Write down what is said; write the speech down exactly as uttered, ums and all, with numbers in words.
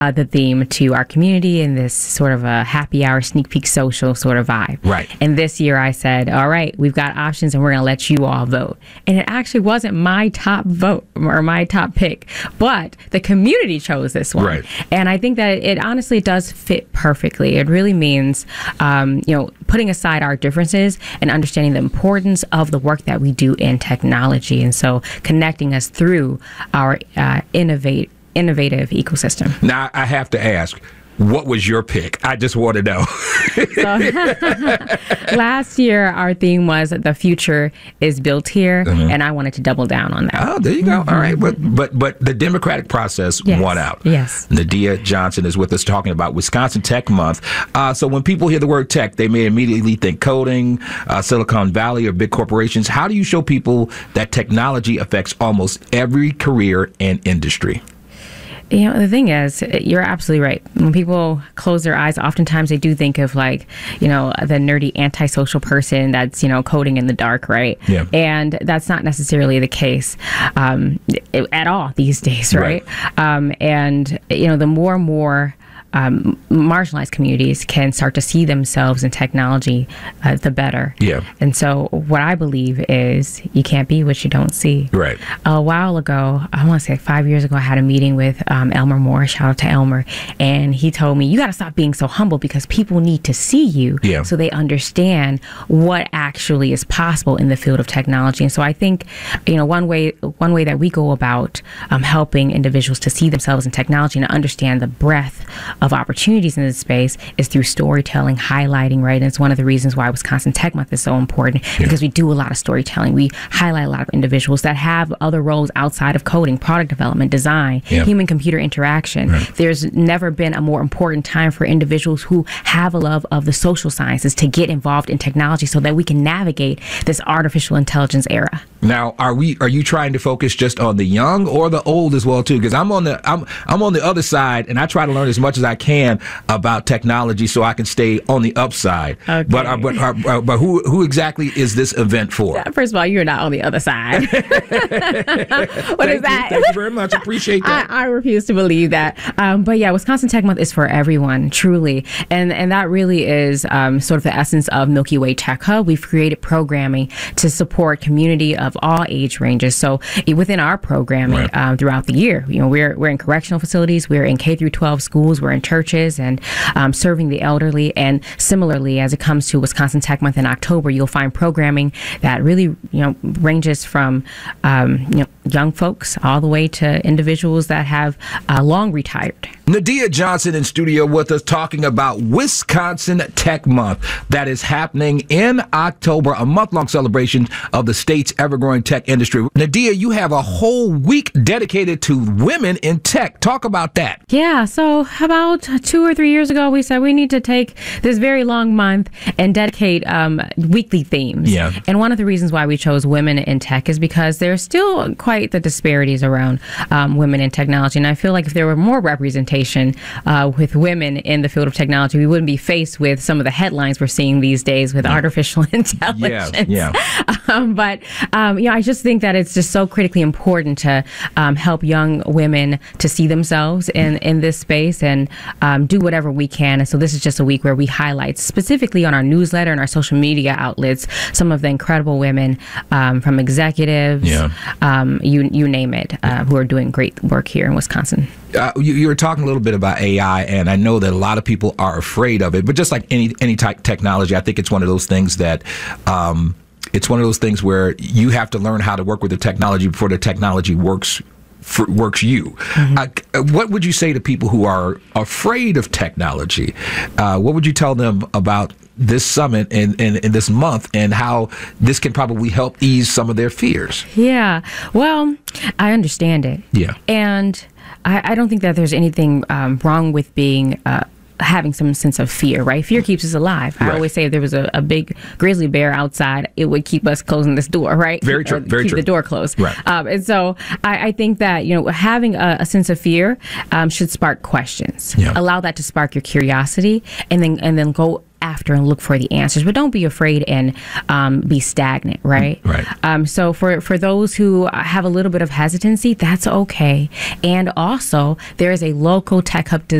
Uh, the theme to our community in this sort of a happy hour sneak peek social sort of vibe. Right. And this year I said, all right, we've got options and we're going to let you all vote. And it actually wasn't my top vote or my top pick, but the community chose this one. Right. And I think that it honestly does fit perfectly. It really means, um, you know, putting aside our differences and understanding the importance of the work that we do in technology. And so connecting us through our uh, innovate innovative ecosystem. Now, I have to ask, what was your pick? I just want to know. So, last year, our theme was the future is built here, mm-hmm. and I wanted to double down on that. Oh, there you go. Mm-hmm. All right. But but but the democratic process yes. won out. Yes. Nadia Johnson is with us talking about Wisconsin Tech Month. Uh, so when people hear the word tech, they may immediately think coding, uh, Silicon Valley, or big corporations. How do you show people that technology affects almost every career and industry? You know, the thing is, you're absolutely right. When people close their eyes, oftentimes they do think of like, you know, the nerdy antisocial person that's, you know, coding in the dark, right? Yeah. And that's not necessarily the case um, at all these days, right? right. Um, and, you know, the more and more Um, marginalized communities can start to see themselves in technology, uh, the better. Yeah. And so what I believe is you can't be what you don't see. Right. A while ago, I want to say five years ago, I had a meeting with um, Elmer Moore. Shout out to Elmer. And he told me, you got to stop being so humble because people need to see you yeah. so they understand what actually is possible in the field of technology. And so I think, you know, one way one way that we go about um, helping individuals to see themselves in technology and to understand the breadth of opportunities in this space is through storytelling, highlighting, right? And it's one of the reasons why Wisconsin Tech Month is so important yeah. because we do a lot of storytelling. We highlight a lot of individuals that have other roles outside of coding, product development, design, yeah. human-computer interaction. Right. There's never been a more important time for individuals who have a love of the social sciences to get involved in technology so that we can navigate this artificial intelligence era. Now, are we? Are you trying to focus just on the young or the old as well too? Because I'm on the I'm I'm on the other side, and I try to learn as much as I can about technology so I can stay on the upside. Okay. But uh, but uh, but who who exactly is this event for? First of all, you're not on the other side. What Thank is that? You, thank you very much. Appreciate that. I, I refuse to believe that. Um, but yeah, Wisconsin Tech Month is for everyone, truly, and and that really is um, sort of the essence of Milky Way Tech Hub. We've created programming to support community of all age ranges. So within our programming right. um, throughout the year, you know, we're we're in correctional facilities, we're in K through twelve schools, we're in churches, and um, serving the elderly. And similarly, as it comes to Wisconsin Tech Month in October, you'll find programming that really, you know, ranges from um, you know young folks all the way to individuals that have uh, long retired. Nadia Johnson in studio with us talking about Wisconsin Tech Month that is happening in October, a month-long celebration of the state's ever-growing tech industry. Nadia, you have a whole week dedicated to women in tech. Talk about that. Yeah, so about two or three years ago, we said we need to take this very long month and dedicate um, weekly themes. Yeah. And one of the reasons why we chose women in tech is because there's still quite the disparities around um, women in technology. And I feel like if there were more representation uh, with women in the field of technology, we wouldn't be faced with some of the headlines we're seeing these days with yeah. artificial intelligence. Yeah, yeah. Um, but, um, you know, I just think that it's just so critically important to um, help young women to see themselves in, in this space and um, do whatever we can. And so this is just a week where we highlight specifically on our newsletter and our social media outlets some of the incredible women um, from executives, yeah. um, you you name it, uh, who are doing great work here in Wisconsin. Uh, you, you were talking a little bit about A I, and I know that a lot of people are afraid of it. But just like any any type technology, I think it's one of those things that um, it's one of those things where you have to learn how to work with the technology before the technology works for, works you. Mm-hmm. Uh, what would you say to people who are afraid of technology? Uh, what would you tell them about this summit and, and, and this month and how this can probably help ease some of their fears? Yeah, well, I understand it. Yeah. And I, I don't think that there's anything um, wrong with being uh, having some sense of fear, right? Fear keeps us alive. I Right. always say if there was a, a big grizzly bear outside, it would keep us closing this door, right? Very true. Or Very keep true. the door closed. Right. Um, and so I, I think that, you know, having a, a sense of fear um, should spark questions. Yeah. Allow that to spark your curiosity, and then and then go after and look for the answers, but don't be afraid and um, be stagnant, right? Right. Um, so for, for those who have a little bit of hesitancy, that's okay. And also, there is a local tech hub